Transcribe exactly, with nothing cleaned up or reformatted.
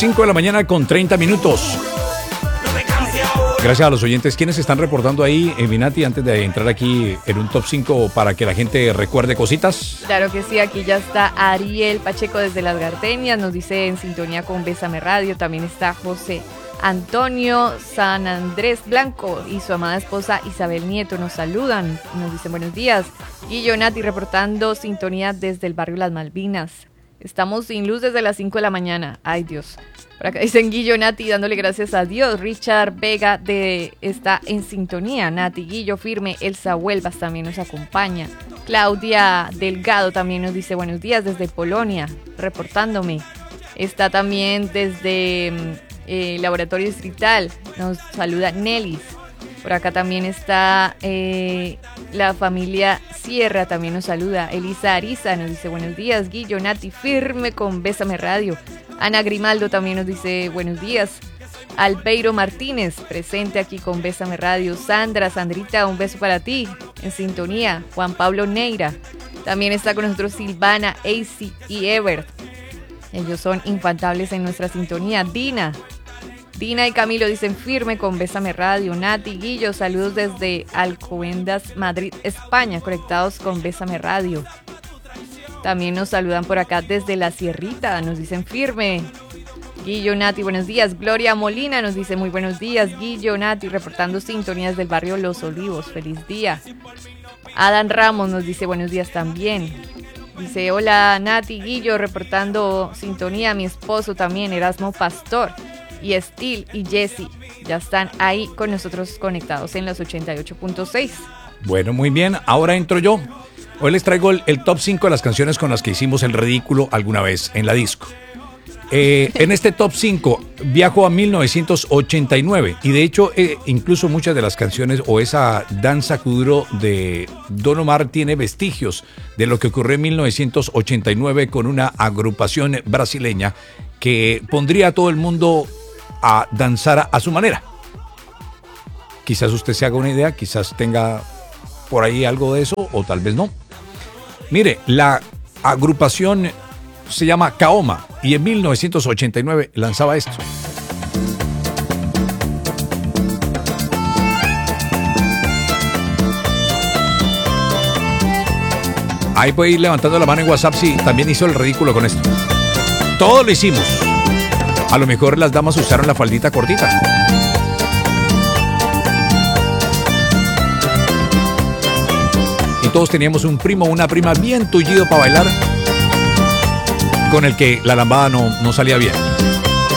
cinco de la mañana con treinta minutos. Gracias a los oyentes. ¿Quiénes están reportando ahí, eh, Vinati, antes de entrar aquí en un top cinco para que la gente recuerde cositas? Claro que sí, aquí ya está Ariel Pacheco desde Las Gardenias, nos dice en sintonía con Bésame Radio. También está José Antonio San Andrés Blanco y su amada esposa Isabel Nieto nos saludan, nos dicen buenos días. Guillo Nati reportando sintonía desde el barrio Las Malvinas. Estamos sin luz desde las cinco de la mañana. Ay, Dios. Por acá dicen Guillo Nati dándole gracias a Dios. Richard Vega de está en sintonía. Nati, Guillo firme. Elsa Huelvas también nos acompaña. Claudia Delgado también nos dice buenos días desde Polonia, reportándome. Está también desde eh, Laboratorio Distrital. Nos saluda Nelis. Por acá también está eh, la familia Sierra, también nos saluda. Elisa Ariza nos dice buenos días, Guillo, Nati, firme con Bésame Radio. Ana Grimaldo también nos dice buenos días. Albeiro Martínez, presente aquí con Bésame Radio. Sandra, Sandrita, un beso para ti, en sintonía. Juan Pablo Neira. También está con nosotros Silvana, Easy y Ebert. Ellos son infaltables en nuestra sintonía. Dina. Dina y Camilo dicen firme con Bésame Radio. Nati, Guillo, saludos desde Alcobendas, Madrid, España, conectados con Bésame Radio. También nos saludan por acá desde La Sierrita, nos dicen firme. Guillo, Nati, buenos días. Gloria Molina nos dice muy buenos días. Guillo, Nati, reportando sintonías del barrio Los Olivos, feliz día. Adán Ramos nos dice buenos días también. Dice hola Nati, Guillo, reportando sintonía. Mi esposo también, Erasmo Pastor. Y Steel y Jesse ya están ahí con nosotros conectados en los ochenta y ocho punto seis. Bueno, muy bien, ahora entro yo. Hoy les traigo el, el top cinco de las canciones con las que hicimos el ridículo alguna vez en la disco. Eh, en este top cinco viajo a mil novecientos ochenta y nueve y de hecho eh, incluso muchas de las canciones o esa danza kuduro de Don Omar tiene vestigios de lo que ocurrió en mil novecientos ochenta y nueve con una agrupación brasileña que pondría a todo el mundo a danzar a su manera. Quizás usted se haga una idea, quizás tenga por ahí algo de eso o tal vez no. Mire, la agrupación se llama Kaoma y en mil novecientos ochenta y nueve lanzaba esto. Ahí puede ir levantando la mano en WhatsApp si también hizo el ridículo con esto. Todo lo hicimos. A lo mejor las damas usaron la faldita cortita. Y todos teníamos un primo o una prima bien tullido para bailar, con el que la lambada no, no salía bien.